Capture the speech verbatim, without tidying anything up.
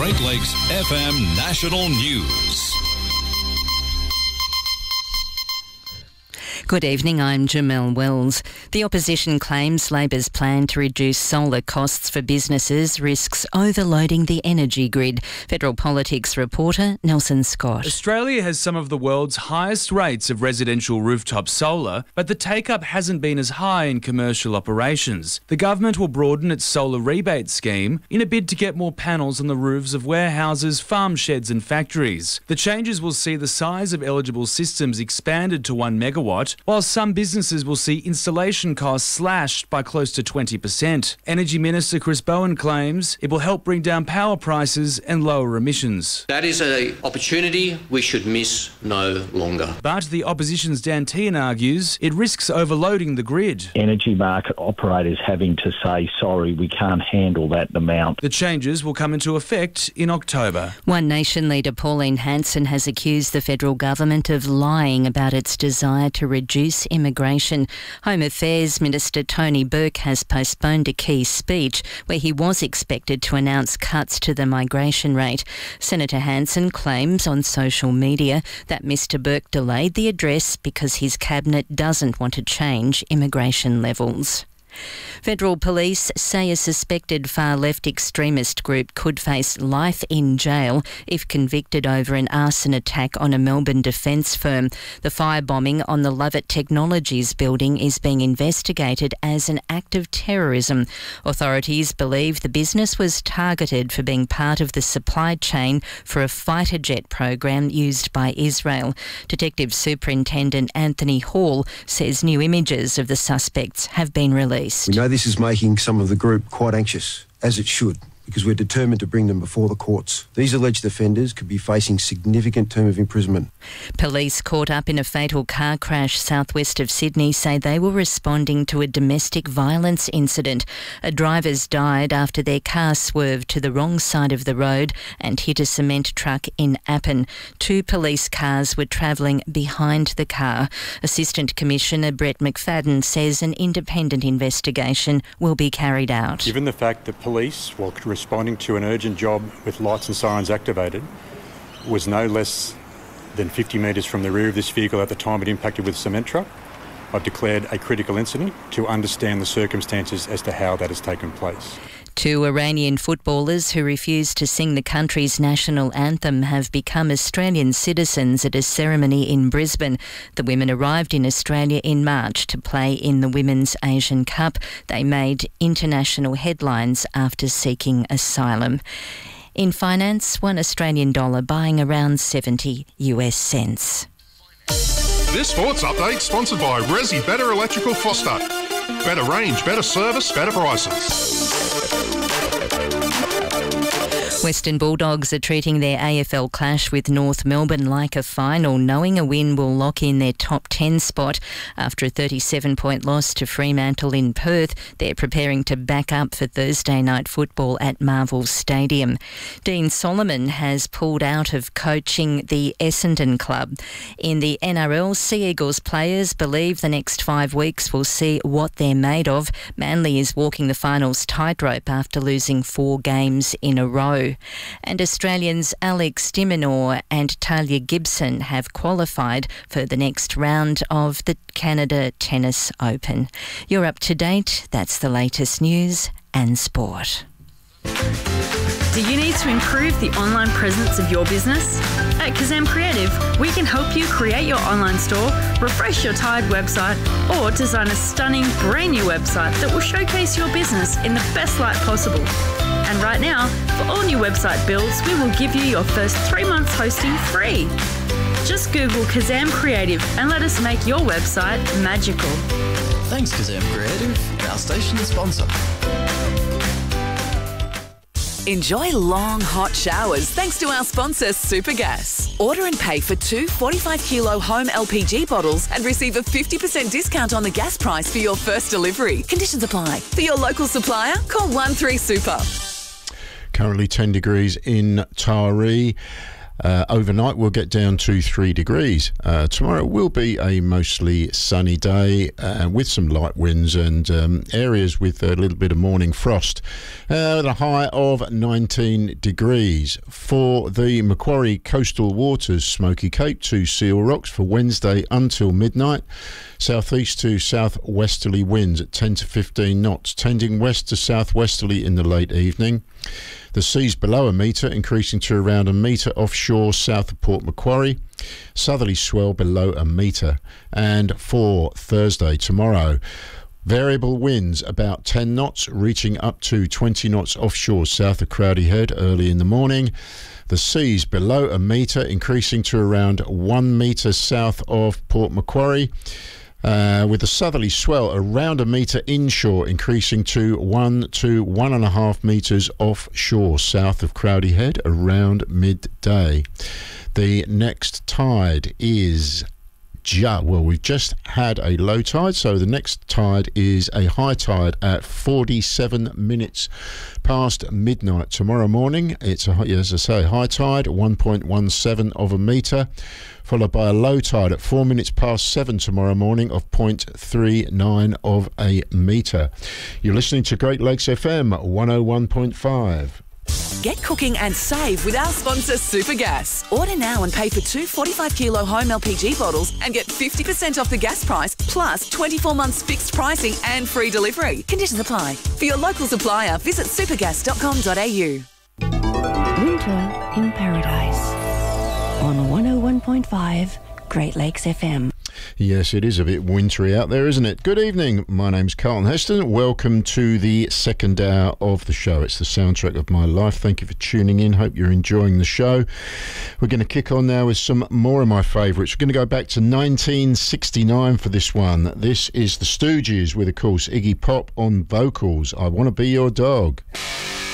Great Lakes F M National News. Good evening, I'm Jamelle Wells. The opposition claims Labor's plan to reduce solar costs for businesses risks overloading the energy grid. Federal Politics reporter Nelson Scott. Australia has some of the world's highest rates of residential rooftop solar, but the take-up hasn't been as high in commercial operations. The government will broaden its solar rebate scheme in a bid to get more panels on the roofs of warehouses, farm sheds and factories. The changes will see the size of eligible systems expanded to one megawatt, while some businesses will see installation costs slashed by close to twenty percent. Energy Minister Chris Bowen claims it will help bring down power prices and lower emissions. That is an opportunity we should miss no longer. But the opposition's Dan Tehan argues it risks overloading the grid. Energy market operators having to say, sorry, we can't handle that amount. The changes will come into effect in October. One Nation leader Pauline Hanson has accused the federal government of lying about its desire to reduce reduce immigration. Home Affairs Minister Tony Burke has postponed a key speech where he was expected to announce cuts to the migration rate. Senator Hanson claims on social media that Mr Burke delayed the address because his cabinet doesn't want to change immigration levels. Federal police say a suspected far-left extremist group could face life in jail if convicted over an arson attack on a Melbourne defence firm. The firebombing on the Lovett Technologies building is being investigated as an act of terrorism. Authorities believe the business was targeted for being part of the supply chain for a fighter jet program used by Israel. Detective Superintendent Anthony Hall says new images of the suspects have been released. We know this is making some of the group quite anxious, as it should, because we're determined to bring them before the courts. These alleged offenders could be facing significant term of imprisonment. Police caught up in a fatal car crash southwest of Sydney say they were responding to a domestic violence incident. A driver's died after their car swerved to the wrong side of the road and hit a cement truck in Appin. Two police cars were travelling behind the car. Assistant Commissioner Brett McFadden says an independent investigation will be carried out. Given the fact that police, while responding to an urgent job with lights and sirens activated, was no less than fifty metres from the rear of this vehicle at the time it impacted with a cement truck, I've declared a critical incident to understand the circumstances as to how that has taken place. Two Iranian footballers who refused to sing the country's national anthem have become Australian citizens at a ceremony in Brisbane. The women arrived in Australia in March to play in the Women's Asian Cup. They made international headlines after seeking asylum. In finance, one Australian dollar buying around seventy US cents. This sports update sponsored by Resi Better Electrical Foster. Better range, better service, better prices. Western Bulldogs are treating their A F L clash with North Melbourne like a final, knowing a win will lock in their top ten spot. After a thirty-seven point loss to Fremantle in Perth, they're preparing to back up for Thursday night football at Marvel Stadium. Dean Solomon has pulled out of coaching the Essendon club. In the N R L, Sea Eagles players believe the next five weeks will see what they're made of. Manly is walking the finals tightrope after losing four games in a row. And Australians Alex de Minaur and Talia Gibson have qualified for the next round of the Canada Tennis Open. You're up to date. That's the latest news and sport. Do you need to improve the online presence of your business? At Kazam Creative, we can help you create your online store, refresh your tired website, or design a stunning brand new website that will showcase your business in the best light possible. And right now, for all new website builds, we will give you your first three months hosting free. Just Google Kazam Creative and let us make your website magical. Thanks Kazam Creative, our station sponsor. Enjoy long, hot showers thanks to our sponsor, Supergas. Order and pay for two forty-five kilo home L P G bottles and receive a fifty percent discount on the gas price for your first delivery. Conditions apply. For your local supplier, call one three super. Currently ten degrees in Taree. Uh, overnight, we'll get down to three degrees. Uh, tomorrow will be a mostly sunny day uh, with some light winds and um, areas with a little bit of morning frost. Uh, with a high of nineteen degrees. For the Macquarie Coastal Waters, Smoky Cape to Seal Rocks for Wednesday until midnight. Southeast to southwesterly winds at ten to fifteen knots, tending west to southwesterly in the late evening. The seas below a metre, increasing to around a metre offshore south of Port Macquarie. Southerly swell below a metre. And for Thursday, tomorrow, variable winds about ten knots, reaching up to twenty knots offshore south of Crowdy Head early in the morning. The seas below a metre, increasing to around one metre south of Port Macquarie. Uh, with a southerly swell around a metre inshore, increasing to one to one and a half metres offshore south of Crowdy Head around midday. The next tide is ju- well, we've just had a low tide, so the next tide is a high tide at forty-seven minutes past midnight tomorrow morning. It's a, as I say, high tide one point one seven of a metre, followed by a low tide at four minutes past seven tomorrow morning of zero point three nine of a metre. You're listening to Great Lakes F M one oh one point five. Get cooking and save with our sponsor Supergas. Order now and pay for two forty-five kilo home L P G bottles and get fifty percent off the gas price, plus twenty-four months fixed pricing and free delivery. Conditions apply. For your local supplier, visit supergas dot com dot a u. Winter in Paradise on one oh one point five Great Lakes F M. Yes, it is a bit wintry out there, isn't it? Good evening. My name's Carlton Heston. Welcome to the second hour of the show. It's the soundtrack of my life. Thank you for tuning in. Hope you're enjoying the show. We're going to kick on now with some more of my favourites. We're going to go back to nineteen sixty-nine for this one. This is the Stooges with, of course, Iggy Pop on vocals. I Want to Be Your Dog.